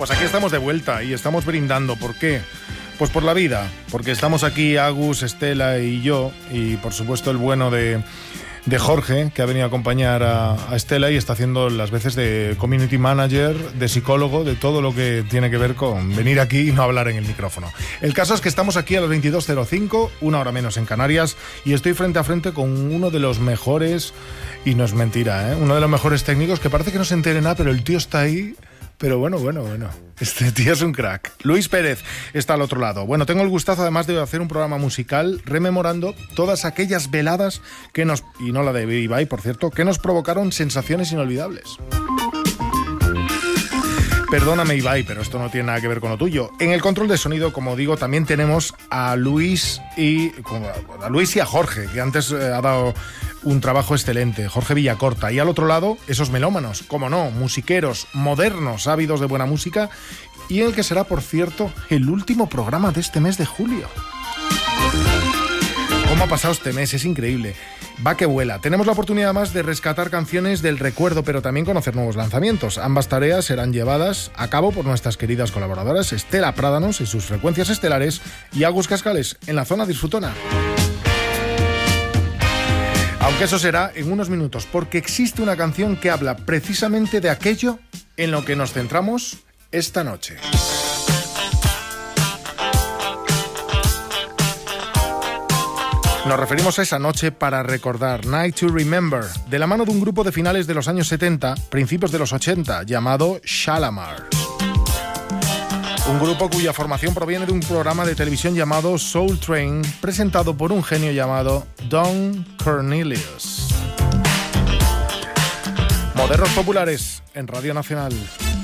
Pues aquí estamos de vuelta y estamos brindando. ¿Por qué? Pues por la vida, porque estamos aquí Agus, Estela y yo, y por supuesto el bueno de Jorge, que ha venido a acompañar a Estela y está haciendo las veces de community manager, de psicólogo, de todo lo que tiene que ver con venir aquí y no hablar en el micrófono. El caso es que estamos aquí a las 22:05, una hora menos en Canarias, y estoy frente a frente con uno de los mejores, y no es mentira, uno de los mejores técnicos, que parece que no se entere nada, pero el tío está ahí. Pero bueno, este tío es un crack. Luis Pérez está al otro lado. Bueno, tengo el gustazo además de hacer un programa musical rememorando todas aquellas veladas que nos, y no la de Ibai, por cierto, que nos provocaron sensaciones inolvidables. Perdóname, Ibai, pero esto no tiene nada que ver con lo tuyo. En el control de sonido, como digo, también tenemos a Luis y a Jorge, que antes ha dado un trabajo excelente, Jorge Villacorta. Y al otro lado, esos melómanos, como no, musiqueros, modernos, ávidos de buena música, y el que será, por cierto, el último programa de este mes de julio. ¿Cómo ha pasado este mes? Es increíble. Va que vuela. Tenemos la oportunidad más de rescatar canciones del recuerdo, pero también conocer nuevos lanzamientos. Ambas tareas serán llevadas a cabo por nuestras queridas colaboradoras Estela Prádanos en sus frecuencias estelares y Agus Cascales en la zona disfrutona. Aunque eso será en unos minutos, porque existe una canción que habla precisamente de aquello en lo que nos centramos esta noche. Nos referimos a esa noche para recordar, Night to Remember, de la mano de un grupo de finales de los años 70, principios de los 80, llamado Shalamar. Un grupo cuya formación proviene de un programa de televisión llamado Soul Train, presentado por un genio llamado Don Cornelius. Modernos populares en Radio Nacional.